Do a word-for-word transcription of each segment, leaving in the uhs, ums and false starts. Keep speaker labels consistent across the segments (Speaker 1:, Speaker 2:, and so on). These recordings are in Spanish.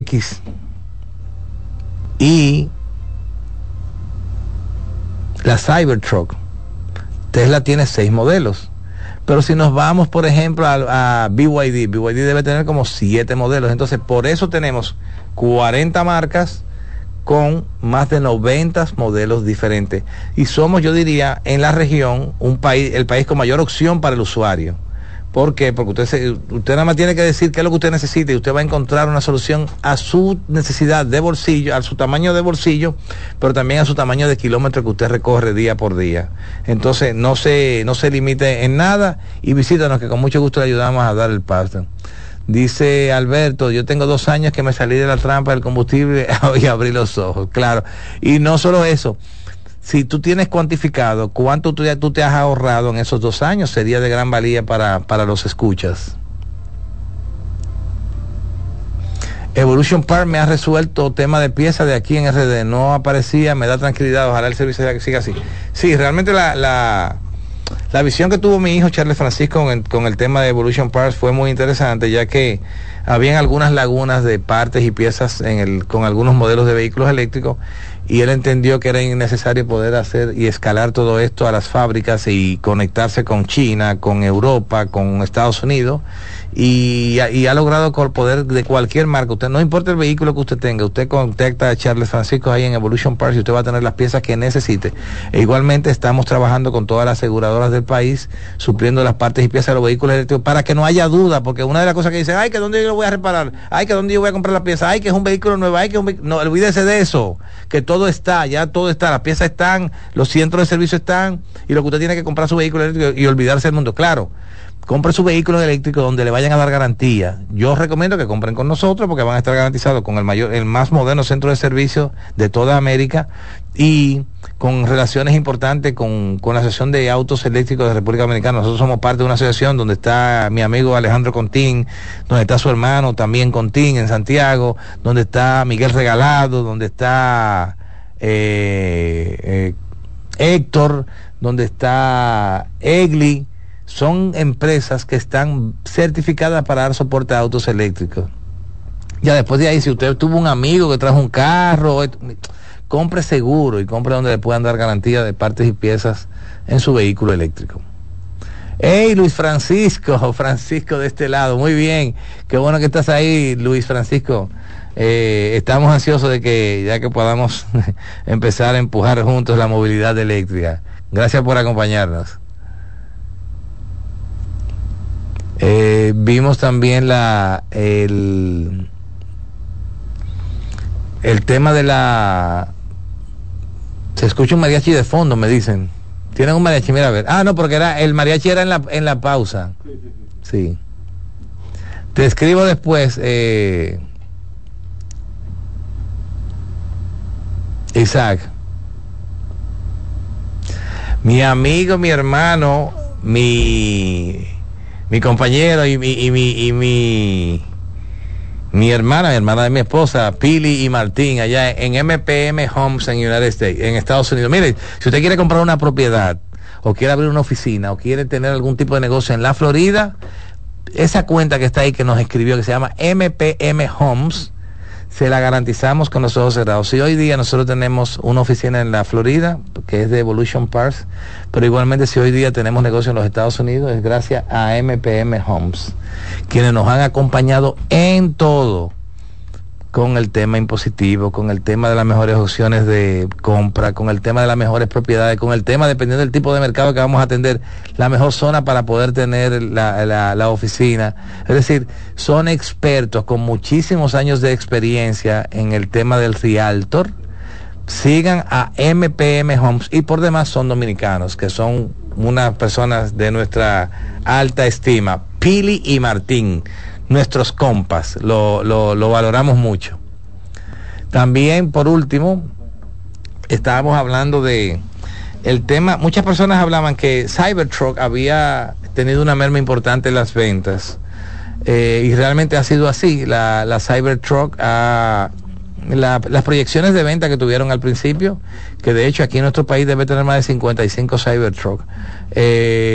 Speaker 1: X y la Cybertruck. Tesla tiene seis modelos. Pero si nos vamos, por ejemplo, a, a B Y D, B Y D debe tener como siete modelos. Entonces, por eso tenemos cuarenta marcas con más de noventa modelos diferentes. Y somos, yo diría, en la región, un país, el país con mayor opción para el usuario. ¿Por qué? Porque usted, se, usted nada más tiene que decir qué es lo que usted necesita y usted va a encontrar una solución a su necesidad de bolsillo, a su tamaño de bolsillo, pero también a su tamaño de kilómetros que usted recorre día por día. Entonces, no se, no se limite en nada y visítanos, que con mucho gusto le ayudamos a dar el paso. Dice Alberto, yo tengo dos años que me salí de la trampa del combustible y abrí los ojos. Claro. Y no solo eso. Si tú tienes cuantificado cuánto tú, tú te has ahorrado en esos dos años, sería de gran valía para, para los escuchas. Evolution Park me ha resuelto tema de piezas de aquí en R D. No aparecía, me da tranquilidad, ojalá el servicio siga así. Sí, realmente la, la, la visión que tuvo mi hijo Charles Francisco con el, con el tema de Evolution Parts fue muy interesante, ya que habían algunas lagunas de partes y piezas en el, con algunos modelos de vehículos eléctricos, y él entendió que era innecesario poder hacer y escalar todo esto a las fábricas y conectarse con China, con Europa, con Estados Unidos, y, y ha logrado con el poder de cualquier marca. Usted, no importa el vehículo que usted tenga, usted contacta a Charles Francisco ahí en Evolution Parts y usted va a tener las piezas que necesite. E igualmente estamos trabajando con todas las aseguradoras del país, supliendo las partes y piezas de los vehículos eléctricos para que no haya duda, porque una de las cosas que dicen, ay, que dónde yo lo voy a reparar, ay, que dónde yo voy a comprar la pieza, ay, que es un vehículo nuevo, ay, que es un vehículo... No, olvídese de eso, que todo está, ya todo está, las piezas están, los centros de servicio están, y lo que usted tiene que comprar su vehículo eléctrico y olvidarse del mundo. Claro, compre su vehículo eléctrico donde le vayan a dar garantía. Yo recomiendo que compren con nosotros porque van a estar garantizados con el mayor, el más moderno centro de servicio de toda América, y con relaciones importantes con, con la Asociación de Autos Eléctricos de República Dominicana. Nosotros somos parte de una asociación donde está mi amigo Alejandro Contín, donde está su hermano también Contín en Santiago, donde está Miguel Regalado, donde está eh, eh, Héctor, donde está Egli. Son empresas que están certificadas para dar soporte a autos eléctricos. Ya después de ahí, si usted tuvo un amigo que trajo un carro, compre seguro y compre donde le puedan dar garantía de partes y piezas en su vehículo eléctrico. Hey, Luis Francisco, Francisco de este lado, muy bien, qué bueno que estás ahí, Luis Francisco. Eh, estamos ansiosos de que ya que podamos empezar a empujar juntos la movilidad eléctrica. Gracias por acompañarnos. Eh, vimos también la el el tema de la... Se escucha un mariachi de fondo, me dicen. Tienen un mariachi, mira a ver. Ah, no, porque era el mariachi era en la en la pausa. Sí. Te escribo después, eh, Isaac. Mi amigo, mi hermano, mi mi compañero y mi y mi y mi mi hermana, mi hermana de mi esposa, Pili y Martín, allá en M P M Homes en United States, en Estados Unidos. Mire, si usted quiere comprar una propiedad o quiere abrir una oficina o quiere tener algún tipo de negocio en la Florida, esa cuenta que está ahí que nos escribió, que se llama M P M Homes, se la garantizamos con los ojos cerrados. Si hoy día nosotros tenemos una oficina en la Florida, que es de Evolution Parts, pero igualmente si hoy día tenemos negocio en los Estados Unidos, es gracias a M P M Homes, quienes nos han acompañado en todo, con el tema impositivo, con el tema de las mejores opciones de compra, con el tema de las mejores propiedades, con el tema, dependiendo del tipo de mercado que vamos a atender, la mejor zona para poder tener la, la, la oficina. Es decir, son expertos con muchísimos años de experiencia en el tema del realtor. Sigan a M P M Homes, y por demás son dominicanos, que son unas personas de nuestra alta estima. Pili y Martín, nuestros compas, lo, lo, lo valoramos mucho. También, por último, estábamos hablando de el tema, muchas personas hablaban que Cybertruck había tenido una merma importante en las ventas, eh, y realmente ha sido así. La, la Cybertruck ha... La, las proyecciones de venta que tuvieron al principio, que de hecho aquí en nuestro país debe tener más de cincuenta y cinco Cybertruck,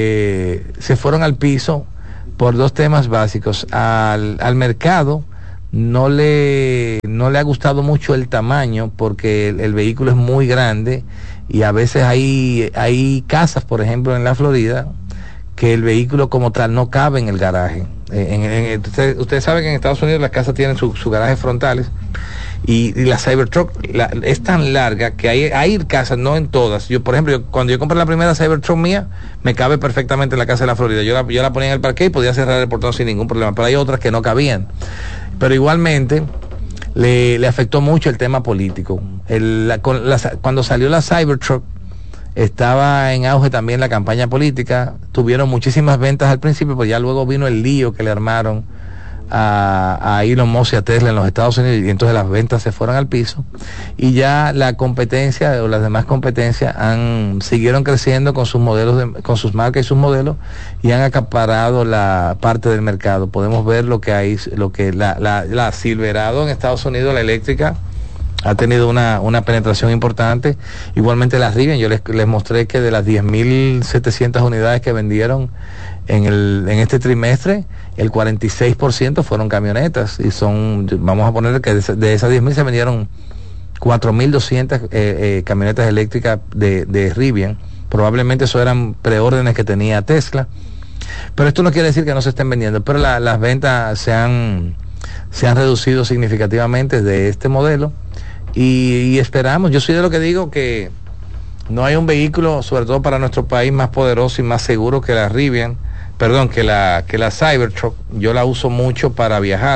Speaker 1: eh, se fueron al piso por dos temas básicos: al, al mercado, no le, no le ha gustado mucho el tamaño porque el, el vehículo es muy grande y a veces hay, hay casas, por ejemplo, en la Florida, que el vehículo como tal no cabe en el garaje. En, en, en, usted, ustedes saben que en Estados Unidos las casas tienen sus su garajes frontales y, y la Cybertruck la, es tan larga que hay, hay casas, no en todas. Yo, por ejemplo, yo, cuando yo compré la primera Cybertruck mía, me cabe perfectamente en la casa de la Florida. Yo la, yo la ponía en el parque y podía cerrar el portón sin ningún problema, pero hay otras que no cabían. Pero igualmente le, le afectó mucho el tema político. El, la, con, la, cuando salió la Cybertruck estaba en auge también la campaña política, tuvieron muchísimas ventas al principio, pues ya luego vino el lío que le armaron a, a Elon Musk y a Tesla en los Estados Unidos y entonces las ventas se fueron al piso y ya la competencia o las demás competencias han siguieron creciendo con sus modelos de, con sus marcas y sus modelos y han acaparado la parte del mercado. Podemos ver lo que hay, lo que la, la, la Silverado en Estados Unidos, la eléctrica, ha tenido una, una penetración importante. Igualmente la Rivian, yo les, les mostré que de las diez mil setecientas unidades que vendieron en el en este trimestre, el cuarenta y seis por ciento fueron camionetas y son, vamos a poner que de, de esas diez mil se vendieron cuatro mil doscientas eh, eh, camionetas eléctricas de, de Rivian. Probablemente eso eran preórdenes que tenía Tesla, pero esto no quiere decir que no se estén vendiendo, pero la, las ventas se han se han reducido significativamente de este modelo. Y, y esperamos, yo soy de lo que digo que no hay un vehículo, sobre todo para nuestro país, más poderoso y más seguro que la Rivian, perdón, que la, que la Cybertruck. Yo la uso mucho para viajar.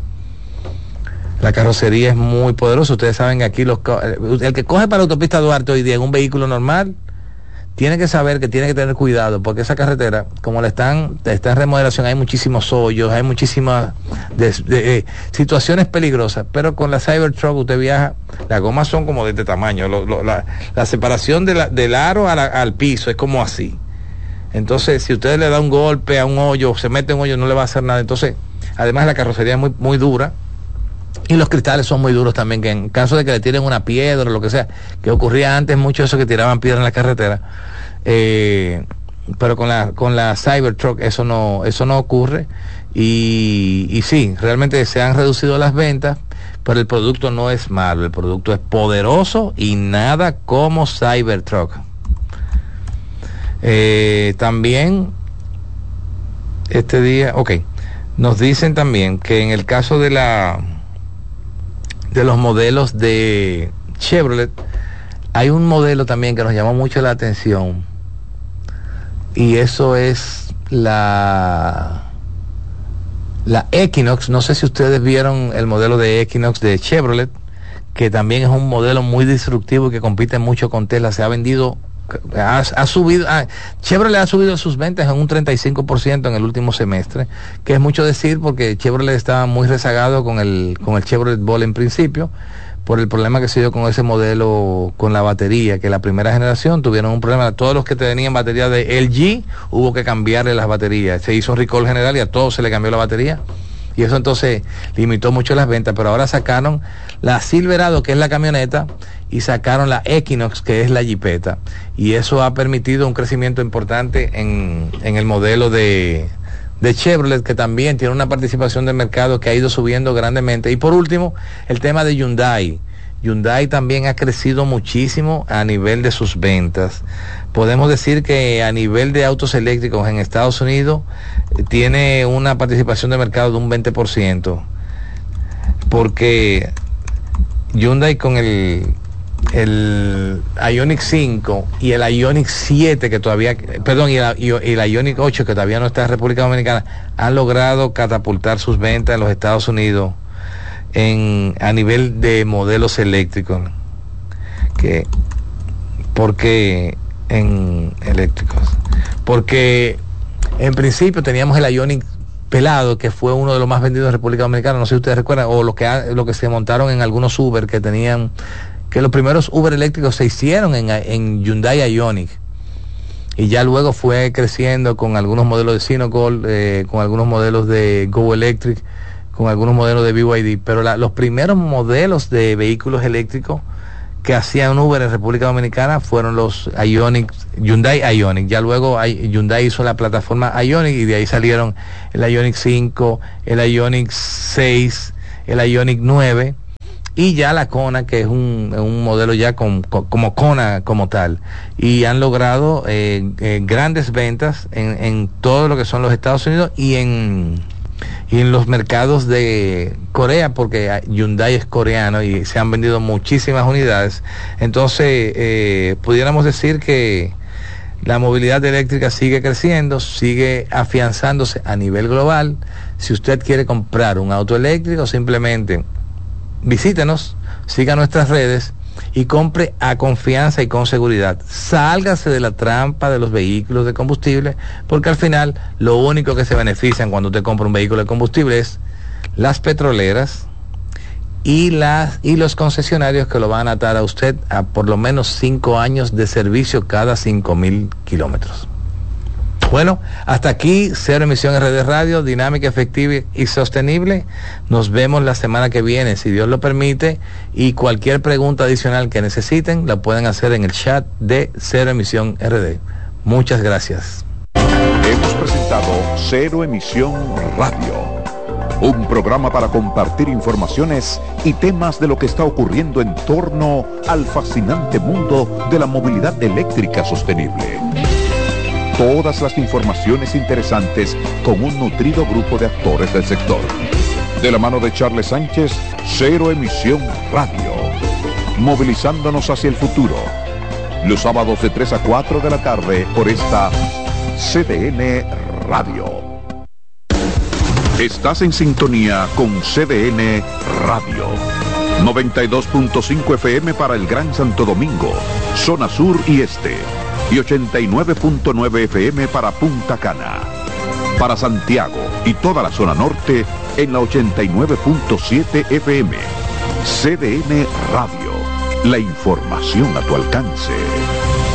Speaker 1: La carrocería es muy poderosa. Ustedes saben que aquí los, el que coge para la autopista Duarte hoy día en un vehículo normal, tiene que saber que tiene que tener cuidado, porque esa carretera, como la están, está en remodelación, hay muchísimos hoyos, hay muchísimas de, de, eh, situaciones peligrosas, pero con la Cybertruck usted viaja, las gomas son como de este tamaño, lo, lo, la, la separación de la, del aro a la, al piso es como así. Entonces, si usted le da un golpe a un hoyo, se mete en un hoyo, no le va a hacer nada. Entonces, además la carrocería es muy, muy dura, y los cristales son muy duros también, que en caso de que le tiren una piedra o lo que sea, que ocurría antes mucho eso, que tiraban piedra en la carretera, eh, pero con la con la Cybertruck eso no eso no ocurre y, y sí, realmente se han reducido las ventas, pero el producto no es malo, el producto es poderoso y nada como Cybertruck. Eh, también este día, ok, nos dicen también que en el caso de la de los modelos de Chevrolet, hay un modelo también que nos llamó mucho la atención y eso es la la Equinox. No sé si ustedes vieron el modelo de Equinox de Chevrolet, que también es un modelo muy disruptivo y que compite mucho con Tesla. Se ha vendido, ha, ha subido, ah, Chevrolet ha subido sus ventas en un treinta y cinco por ciento en el último semestre, que es mucho decir porque Chevrolet estaba muy rezagado con el con el Chevrolet Bolt en principio, por el problema que se dio con ese modelo con la batería, que la primera generación tuvieron un problema. Todos los que tenían batería de L G hubo que cambiarle las baterías, se hizo un recall general y a todos se le cambió la batería y eso entonces limitó mucho las ventas. Pero ahora sacaron la Silverado, que es la camioneta, y sacaron la Equinox, que es la jipeta, y eso ha permitido un crecimiento importante en, en el modelo de de Chevrolet, que también tiene una participación del mercado que ha ido subiendo grandemente. Y por último, el tema de Hyundai. Hyundai también ha crecido muchísimo a nivel de sus ventas. Podemos decir que a nivel de autos eléctricos en Estados Unidos eh, tiene una participación de mercado de un veinte por ciento, porque Hyundai con el el Ioniq cinco y el Ioniq siete, que todavía, perdón, y, la, y el Ioniq ocho, que todavía no está en República Dominicana, han logrado catapultar sus ventas en los Estados Unidos en a nivel de modelos eléctricos, que porque en eléctricos porque en principio teníamos el Ioniq pelado, que fue uno de los más vendidos en República Dominicana, no sé si ustedes recuerdan, o lo que lo que se montaron en algunos Uber que tenían, que los primeros Uber eléctricos se hicieron en, en Hyundai Ioniq, y ya luego fue creciendo con algunos modelos de Sinogol, eh, con algunos modelos de Go Electric, con algunos modelos de B Y D, pero la, los primeros modelos de vehículos eléctricos que hacían Uber en República Dominicana fueron los Ioniq, Hyundai Ioniq. Ya luego Hyundai hizo la plataforma Ioniq y de ahí salieron el Ioniq cinco, el Ioniq seis, el Ioniq nueve, y ya la Kona, que es un, un modelo ya con, con, como Kona como tal, y han logrado eh, eh, grandes ventas en, en todo lo que son los Estados Unidos y en, y en los mercados de Corea, porque Hyundai es coreano y se han vendido muchísimas unidades. Entonces eh, pudiéramos decir que la movilidad eléctrica sigue creciendo, sigue afianzándose a nivel global. Si usted quiere comprar un auto eléctrico, simplemente visítenos, siga nuestras redes y compre a confianza y con seguridad. Sálgase de la trampa de los vehículos de combustible, porque al final lo único que se benefician cuando usted compra un vehículo de combustible es las petroleras y las y los concesionarios, que lo van a atar a usted a por lo menos cinco años de servicio cada cinco mil kilómetros. Bueno, hasta aquí Cero Emisión R D Radio, dinámica, efectiva y sostenible. Nos vemos la semana que viene, si Dios lo permite, y cualquier pregunta adicional que necesiten la pueden hacer en el chat de Cero Emisión R D. Muchas gracias.
Speaker 2: Hemos presentado Cero Emisión Radio, un programa para compartir informaciones y temas de lo que está ocurriendo en torno al fascinante mundo de la movilidad eléctrica sostenible. Todas las informaciones interesantes con un nutrido grupo de actores del sector. De la mano de Charles Sánchez, Cero Emisión Radio. Movilizándonos hacia el futuro. Los sábados de tres a cuatro de la tarde por esta C D N Radio. Estás en sintonía con C D N Radio. noventa y dos punto cinco F M para el Gran Santo Domingo, zona sur y este. Y ochenta y nueve punto nueve F M para Punta Cana. Para Santiago y toda la zona norte en la ochenta y nueve punto siete F M. C D N Radio. La información a tu alcance.